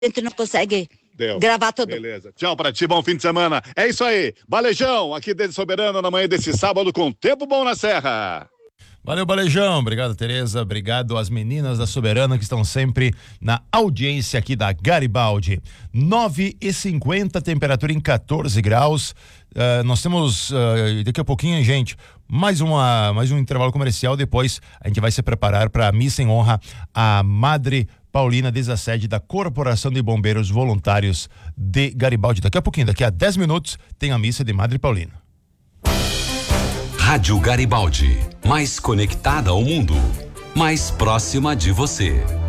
gente não consegue Deu. gravar tudo. Beleza. Tchau pra ti, bom fim de semana. É isso aí. Balejão, aqui desde Soberano, na manhã desse sábado, com tempo bom na Serra. Valeu, Balejão. Obrigado, Tereza. Obrigado às meninas da Soberana que estão sempre na audiência aqui da Garibaldi. 9h50, temperatura em 14 graus. Nós temos daqui a pouquinho, gente, mais um intervalo comercial. Depois a gente vai se preparar para a missa em honra à Madre Paulina, desde a sede da Corporação de Bombeiros Voluntários de Garibaldi. Daqui a pouquinho, daqui a 10 minutos, tem a missa de Madre Paulina. Rádio Garibaldi, mais conectada ao mundo, mais próxima de você.